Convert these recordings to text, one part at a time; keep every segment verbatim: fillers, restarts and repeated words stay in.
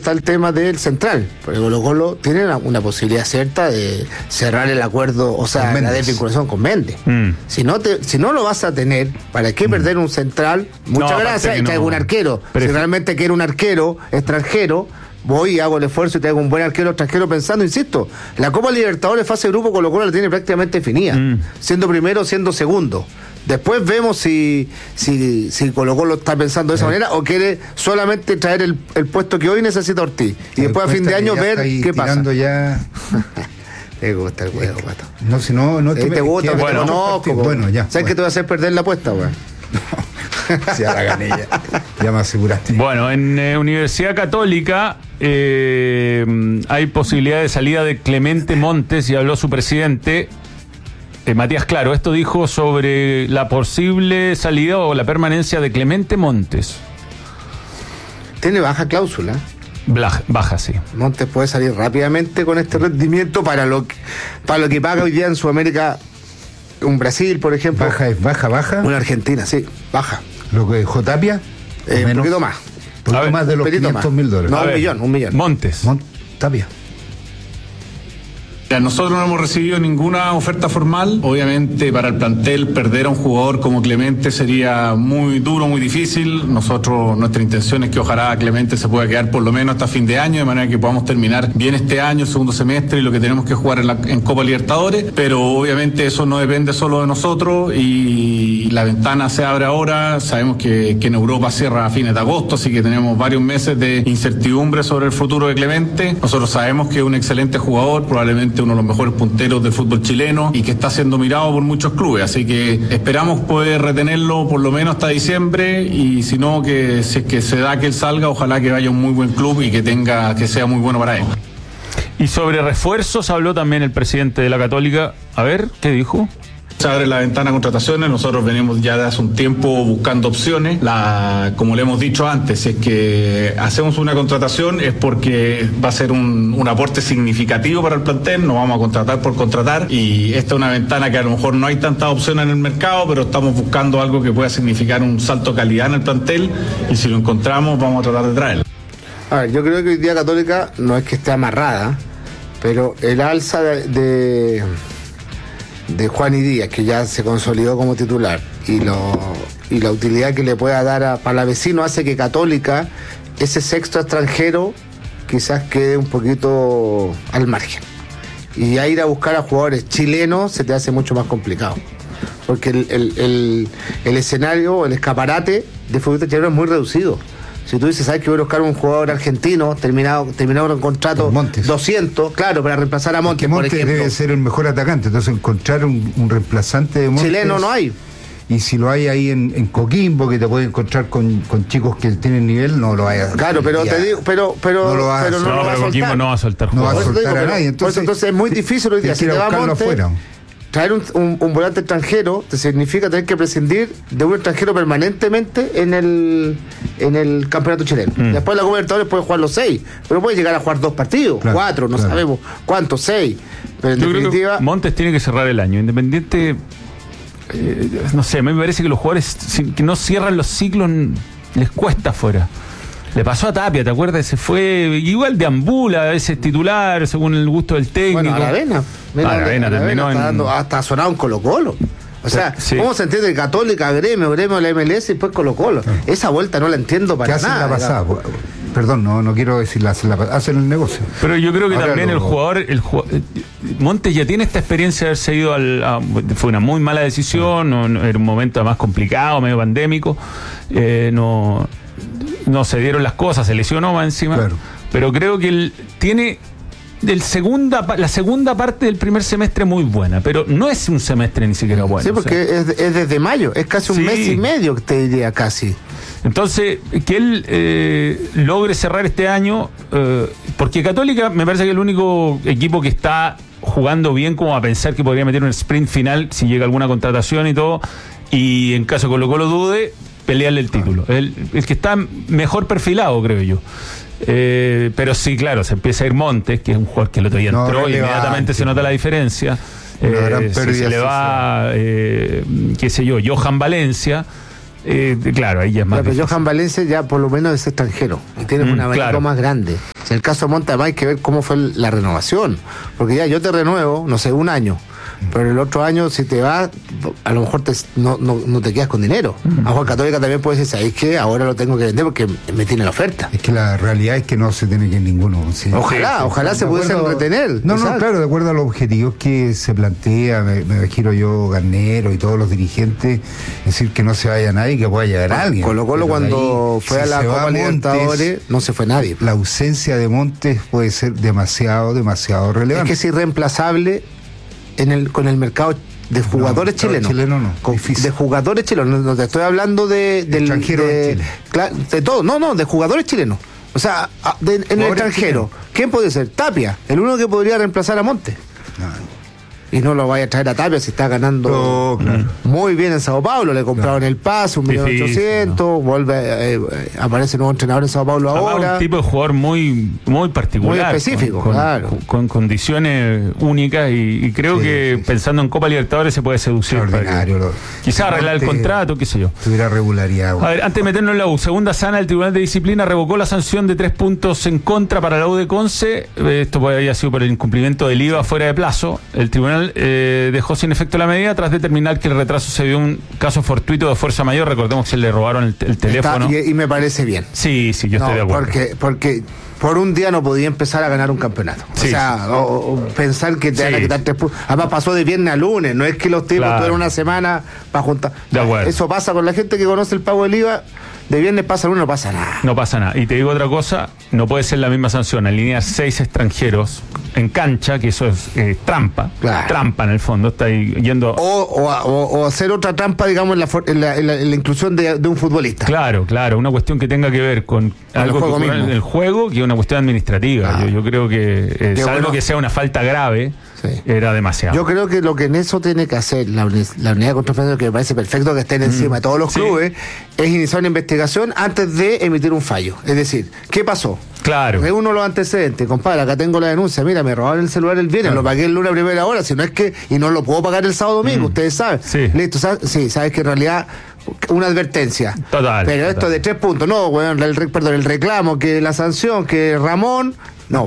está el tema del central, porque Colo Colo tiene una, una posibilidad cierta de cerrar el acuerdo, o sea, la desvinculación con Méndez. Mm. Si no te, si no lo vas a tener, ¿para qué mm. perder un central? Muchas no, gracias, y no. traigo un arquero. Pero si realmente quiero un arquero extranjero, voy y hago el esfuerzo y traigo un buen arquero extranjero pensando, insisto, la Copa Libertadores fase de grupo Colo Colo la tiene prácticamente definida, mm. siendo primero, siendo segundo. Después vemos si si, si Colo Colo está pensando de esa manera o quiere solamente traer el, el puesto que hoy necesita Ortiz. Y después a fin de año ver qué pasa. Ya... Te gusta el juego, Pato. No, si no, no te, te gusta, que, bueno, no, como, bueno, ya. ¿Sabes bueno. que te va a hacer perder la apuesta, güey? No. Ya la gané, ya. Ya me aseguraste. Bueno, en eh, Universidad Católica eh, hay posibilidad de salida de Clemente Montes y habló su presidente. Eh, Matías Claro, esto dijo sobre la posible salida o la permanencia de Clemente Montes. Tiene baja cláusula. Baja, baja, sí. Montes puede salir rápidamente con este rendimiento para lo que, para lo que paga hoy día en Sudamérica un Brasil, por ejemplo. Baja es baja, baja. Una Argentina, sí, baja. Lo que dejó Tapia. Eh, un poquito más. Un poquito más de los quinientos mil dólares. No, un ver, millón, un millón. Montes. Mont Tapia. Nosotros no hemos recibido ninguna oferta formal. Obviamente para el plantel perder a un jugador como Clemente sería muy duro, muy difícil. Nosotros, nuestra intención es que ojalá Clemente se pueda quedar por lo menos hasta fin de año, de manera que podamos terminar bien este año, el segundo semestre, y lo que tenemos que jugar en, la, en Copa Libertadores. Pero obviamente eso no depende solo de nosotros y la ventana se abre ahora. Sabemos que, que en Europa cierra a fines de agosto, así que tenemos varios meses de incertidumbre sobre el futuro de Clemente. Nosotros sabemos que es un excelente jugador, probablemente uno de los mejores punteros del fútbol chileno y que está siendo mirado por muchos clubes, así que esperamos poder retenerlo por lo menos hasta diciembre, y si no, que si es que se da que él salga, ojalá que vaya a un muy buen club y que tenga, que sea muy bueno para él. Y sobre refuerzos habló también el presidente de la Católica. A ver, ¿qué dijo? Se abre la ventana de contrataciones, nosotros venimos ya de hace un tiempo buscando opciones. La, como le hemos dicho antes, si es que hacemos una contratación es porque va a ser un, un aporte significativo para el plantel, no vamos a contratar por contratar, y esta es una ventana que a lo mejor no hay tantas opciones en el mercado, pero estamos buscando algo que pueda significar un salto de calidad en el plantel, y si lo encontramos vamos a tratar de traerlo. A ver, yo creo que hoy día Católica no es que esté amarrada, pero el alza de... de... de Juan y Díaz, que ya se consolidó como titular, y lo y la utilidad que le pueda dar a Palavecino hace que Católica, ese sexto extranjero, quizás quede un poquito al margen. Y ya ir a buscar a jugadores chilenos se te hace mucho más complicado. Porque el, el, el, el escenario, el escaparate de futbolista chileno es muy reducido. Si tú dices, sabes que voy a buscar un jugador argentino, terminado, terminado un contrato doscientos, claro, para reemplazar a Montes, Montes por ejemplo. Debe ser el mejor atacante, entonces encontrar un, un reemplazante de Montes. Chileno no hay. Y si lo hay ahí en, en Coquimbo, que te puedes encontrar con, con chicos que tienen nivel, no lo hay. Claro, pero te digo, pero, pero no lo va a, pero no no, lo va a soltar. Coquimbo no va a soltar. No va a soltar digo, a pero, nadie. Entonces, entonces es muy difícil hoy día. Si te va Montes, afuera. Traer un, un, un volante extranjero te significa tener que prescindir de un extranjero permanentemente en el en el campeonato chileno. Mm. Después la Copa Libertadores puede jugar los seis, pero puede llegar a jugar dos partidos, claro, cuatro, no claro. sabemos cuántos, seis. Pero en Yo definitiva, creo que Montes tiene que cerrar el año. Independiente, eh, no sé, a mí me parece que los jugadores que no cierran los ciclos les cuesta afuera. Le pasó a Tapia, ¿te acuerdas? Se fue igual de ambula, ese titular, según el gusto del técnico. Bueno, Aravena. Aravena terminó en... Dando, hasta sonado un Colo-Colo. O sea, sí. ¿Cómo se entiende Católica, Gremio, Gremio, la M L S y después Colo-Colo? Ah. Esa vuelta no la entiendo para ¿Qué nada. ¿Qué hacen la pasada? Perdón, no, no quiero decir la, la hacen el negocio. Pero yo creo que Ahora también lo, el jugador, el jugador, Montes ya tiene esta experiencia de haberse ido al... A, fue una muy mala decisión, no, no, era un momento más complicado, medio pandémico, eh, no... no se dieron las cosas, se lesionó más encima, claro. Pero creo que él tiene del segunda, la segunda parte del primer semestre muy buena, pero no es un semestre ni siquiera bueno. Sí, porque o sea, es, es desde mayo, es casi un sí. mes y medio, que te diría casi. Entonces, que él eh, logre cerrar este año, eh, porque Católica me parece que es el único equipo que está jugando bien como a pensar que podría meter un sprint final si llega alguna contratación y todo, y en caso Colo Colo dude, pelearle el título. El, el que está mejor perfilado, creo yo. Eh, pero sí, claro, se empieza a ir Montes, que es un jugador que el otro día entró no, y inmediatamente se nota la diferencia. Eh, se, se le va, eh, qué sé yo, Johan Valencia. Eh, claro, ahí ya es más. Pero Johan Valencia ya por lo menos es extranjero y tiene mm, un abanico claro. más grande. En el caso de Monte, además hay que ver cómo fue la renovación, porque ya yo te renuevo, no sé, un año, pero el otro año si te vas, a lo mejor te, no, no, no te quedas con dinero. A Juan Católica también puede decir, ¿sabes qué? Ahora lo tengo que vender porque me tiene la oferta. Es que la realidad es que no se tiene que ir ninguno. ¿Sí? Ojalá, sí, ojalá se pudiesen retener. No, exacto. no, claro, de acuerdo a los objetivos que se plantea, me, me imagino yo, Garnero y todos los dirigentes, es decir, que no se vaya nadie, que pueda llegar bueno, alguien. Colo Colo cuando ahí, fue si a la Copa Libertadores no se fue nadie. La ausencia de Montes puede ser demasiado, demasiado relevante. Es que es irreemplazable en el, con el mercado de jugadores no, chilenos. Chileno no, con, de jugadores chilenos. No, no te estoy hablando de, del extranjero de, en Chile. Claro, de todo. No, no, de jugadores chilenos. O sea, de, en el extranjero. Chileno. ¿Quién puede ser? Tapia, el único que podría reemplazar a Montes. No. Y no lo vaya a traer a Tapia si está ganando no, claro. muy bien en Sao Paulo. Le compraron claro. el pase, un millón ochocientos. No. Vuelve, eh, aparece un nuevo entrenador en Sao Paulo ahora. Además, un tipo de jugador muy, muy particular. Muy específico, con, claro. Con, con condiciones únicas y, y creo sí, que sí, pensando sí. en Copa Libertadores se puede seducir. Extraordinario. Quizás arreglar el contrato, qué sé yo. Tuviera regularidad. A ver, antes de meternos en la U, segunda sana, el Tribunal de Disciplina revocó la sanción de tres puntos en contra para la U de Conce. Esto había sido por el incumplimiento del I V A fuera de plazo. El tribunal eh, dejó dejó sin efecto la medida tras determinar que el retraso se dio un caso fortuito de fuerza mayor. Recordemos que se le robaron el, el teléfono. Está, y, y me parece bien. Sí, sí, yo no, estoy de acuerdo. Porque, porque por un día no podía empezar a ganar un campeonato. Sí. O sea, o, o pensar que te sí. van a quitar tres puntos. Además pasó de viernes a lunes, no es que los tipos claro. tuvieron una semana para juntar. De acuerdo. Eso pasa con la gente que conoce el pago del I V A. De viernes pasa uno, no pasa nada. No pasa nada. Y te digo otra cosa, no puede ser la misma sanción alinear seis extranjeros en cancha, que eso es eh, trampa. Claro. Trampa en el fondo, está ahí yendo... O, o, o, o hacer otra trampa, digamos, en la, en la, en la, en la inclusión de, de un futbolista. Claro, claro, una cuestión que tenga que ver con, con algo el juego que mismo. el juego, que es una cuestión administrativa. Ah. Yo, yo creo que, eh, salvo bueno. que sea una falta grave... Sí. Era demasiado. Yo creo que lo que en eso tiene que hacer la, la unidad de control, que me parece perfecto que estén encima mm. de todos los sí. clubes, es iniciar una investigación antes de emitir un fallo. Es decir, ¿qué pasó? Claro. Reúno los antecedentes, compadre, acá tengo la denuncia, mira, me robaron el celular el viernes, claro. lo pagué el lunes a primera hora, si no es que, y no lo puedo pagar el sábado domingo, mm. ustedes saben. Sí. Listo, ¿sabes? Sí, sabes que en realidad una advertencia. Total. Pero total. esto de tres puntos, no, bueno, el, perdón, el reclamo, que la sanción, que Ramón, no.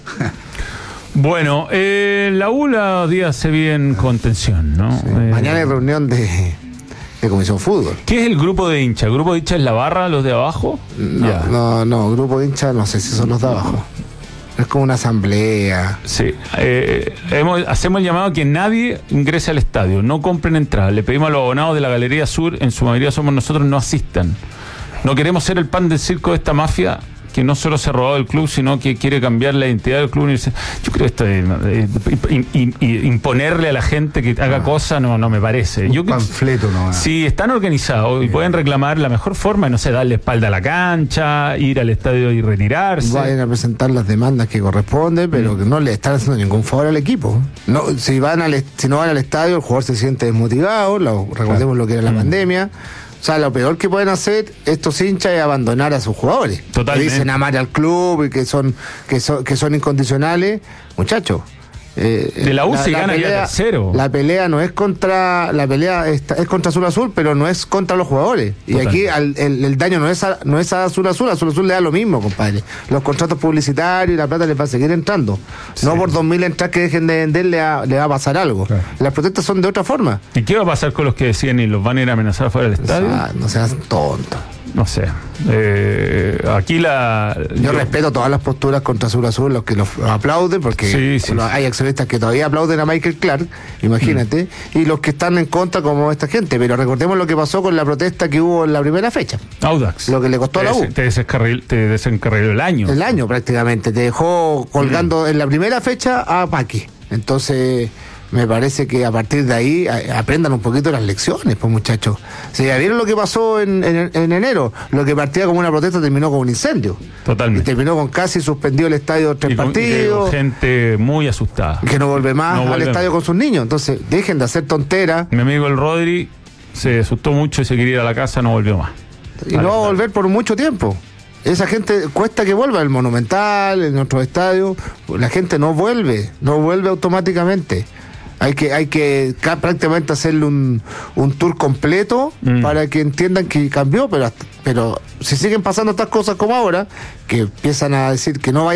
Bueno, eh, la U los días se vienen con tensión, ¿no? Sí. Eh, Mañana hay reunión de, de Comisión Fútbol. ¿Qué es el grupo de hinchas? ¿El grupo de hinchas es la barra, los de abajo? No, yeah. no, no, grupo de hinchas no sé si son los de abajo. Es como una asamblea. Sí. Eh, hemos, hacemos el llamado a que nadie ingrese al estadio, no compren entradas. Le pedimos a los abonados de la Galería Sur, en su mayoría somos nosotros, no asistan. No queremos ser el pan del circo de esta mafia que no solo se ha robado el club, sino que quiere cambiar la identidad del club. Yo creo que esto es, eh, in, in, imponerle a la gente que haga ah, cosas no, no me parece. Un Yo, panfleto, ¿no? Si están organizados y pueden reclamar la mejor forma, no sé, darle espalda a la cancha, ir al estadio y retirarse. Vayan a presentar las demandas que corresponden, pero mm. que no le están haciendo ningún favor al equipo. No, si van al, si no van al estadio, el jugador se siente desmotivado, lo, recordemos claro. lo que era la mm. pandemia. O sea, lo peor que pueden hacer estos hinchas es abandonar a sus jugadores. Totalmente. Que dicen amar al club y que son, que son, que son incondicionales. Muchachos. Eh, de la U la, se la gana pelea, ya tercero. La pelea no es contra, la pelea es, es contra Azul Azul, pero no es contra los jugadores. Total. Y aquí al, el, el daño no es a, no es a Azul Azul, a Azul Azul le da lo mismo, compadre. Los contratos publicitarios y la plata les va a seguir entrando. Sí. No por dos mil entradas que dejen de vender le va, le va a pasar algo. Claro. Las protestas son de otra forma. ¿Y qué va a pasar con los que decían y los van a ir a amenazar fuera del estadio? O sea, no seas tonto. No sé. Eh, aquí la. Yo, yo respeto todas las posturas contra Azul Azul, los que los aplauden, porque sí, sí, hay sí. accionistas que todavía aplauden a Michael Clark, imagínate, mm. y los que están en contra, como esta gente. Pero recordemos lo que pasó con la protesta que hubo en la primera fecha. Audax. Lo que le costó te a la U. Te desencarriló, te desencarriló el año. El año prácticamente. Te dejó colgando mm. en la primera fecha a Paqui. Entonces. Me parece que a partir de ahí a, aprendan un poquito las lecciones, pues muchachos. Si ya vieron lo que pasó en, en, en enero, lo que partía como una protesta terminó con un incendio. Totalmente. Y terminó con casi suspendido el estadio tres y con, partidos. Y gente muy asustada. Que no vuelve más no al estadio con sus niños. Entonces, dejen de hacer tonteras. Mi amigo el Rodri se asustó mucho y se quería ir a la casa, no volvió más. Y vale, no va a volver por mucho tiempo. Esa gente cuesta que vuelva, el Monumental, en otros estadios. La gente no vuelve, no vuelve automáticamente. Hay que, hay que prácticamente hacerle un, un tour completo mm. para que entiendan que cambió, pero, pero si siguen pasando estas cosas como ahora, que empiezan a decir que no vaya